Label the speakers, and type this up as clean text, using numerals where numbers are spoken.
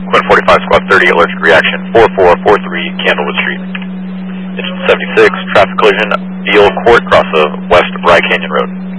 Speaker 1: Quinn 45, Squad 30, allergic reaction, 4443 Candlewood Street. Engine 76, traffic collision, Beale Court, across the West Rye Canyon Road.